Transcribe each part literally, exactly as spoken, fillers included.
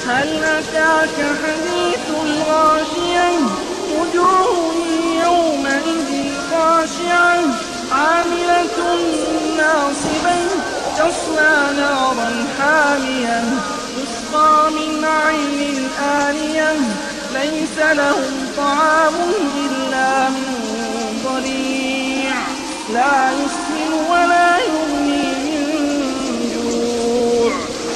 هل أتاك حديث الغاشية وجوه يومئذ خاشعة عاملة ناصبة تصلى نارا حامية تسقى من عين آنية ليس لهم طعام إلا من ضريع لا يسمن ولا يغني من جوع.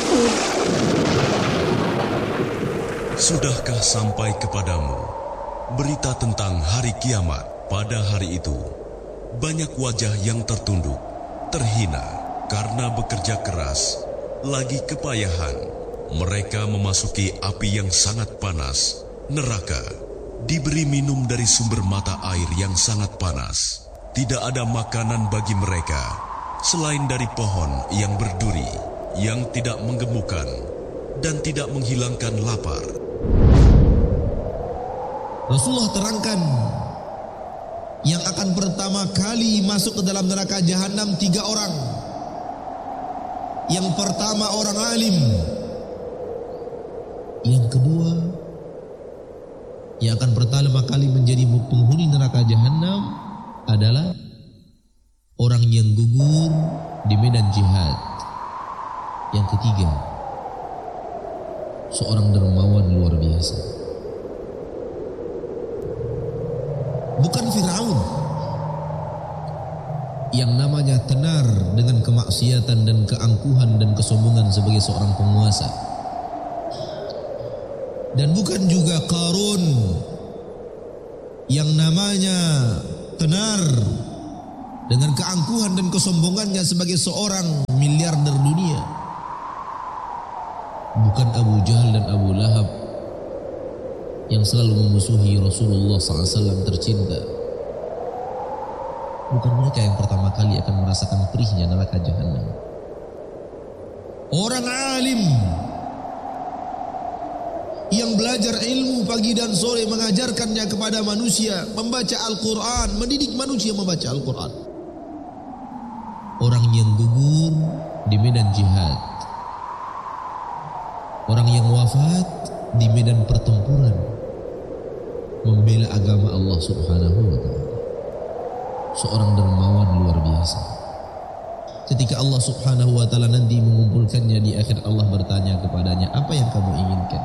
Sudahkah sampai kepadamu berita tentang hari kiamat? Pada hari itu banyak wajah yang tertunduk, terhina karena bekerja keras, lagi kepayahan. Mereka memasuki api yang sangat panas, neraka, diberi minum dari sumber mata air yang sangat panas. Tidak ada makanan bagi mereka selain dari pohon yang berduri, yang tidak menggemukkan dan tidak menghilangkan lapar. Rasulullah terangkan, yang akan pertama kali masuk ke dalam neraka jahanam tiga orang. Yang pertama orang alim. Yang kedua, yang akan pertama kali menjadi penghuni neraka jahanam adalah orang yang gugur di medan jihad. Yang ketiga, seorang dermawan luar biasa. Bukan Firaun yang namanya tenar dengan kemaksiatan dan keangkuhan dan kesombongan sebagai seorang penguasa, dan bukan juga Qarun yang namanya tenar dengan keangkuhan dan kesombongannya sebagai seorang miliarder dunia. Bukan Abu Jahal dan Abu Lahab yang selalu memusuhi Rasulullah sallallahu alaihi wasallam tercinta. Bukan mereka yang pertama kali akan merasakan perihnya neraka jahanam. Orang alim yang belajar ilmu pagi dan sore, mengajarkannya kepada manusia, membaca Al-Quran, mendidik manusia membaca Al-Quran. Orang yang gugur di medan jihad, orang yang wafat di medan pertempuran membela agama Allah Subhanahu wa ta'ala. Seorang dermawan luar biasa. Ketika Allah Subhanahu wa ta'ala nanti mengumpulkannya di akhir, Allah bertanya kepadanya, apa yang kamu inginkan?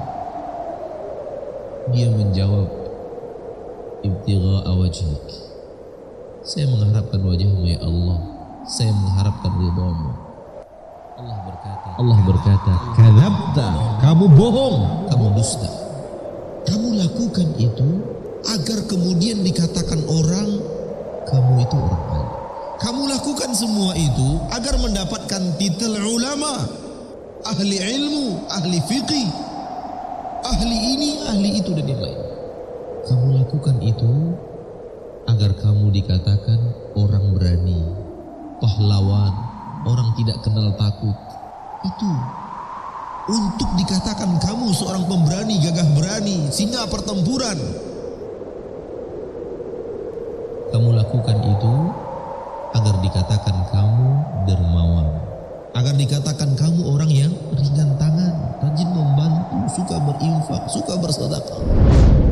Dia menjawab, ibtigha'a wajhik, saya mengharapkan wajahmu ya Allah, saya mengharapkan ridhamu. Allah berkata, Allah berkata, kadzabta, kamu bohong, kamu dusta. Kamu lakukan itu agar kemudian dikatakan orang, kamu itu orang alim. Kamu lakukan semua itu agar mendapatkan titel ulama, ahli ilmu, ahli fiqih, ahli ini, ahli itu dan yang lain. Kamu lakukan itu agar kamu dikatakan orang berani, pahlawan, orang tidak kenal takut. Itu untuk dikatakan kamu seorang pemberani, gagah berani, singa pertempuran. Kamu lakukan itu agar dikatakan kamu dermawan, agar dikatakan kamu orang yang ringan tangan, rajin membantu, suka berinfak, suka bersedekah.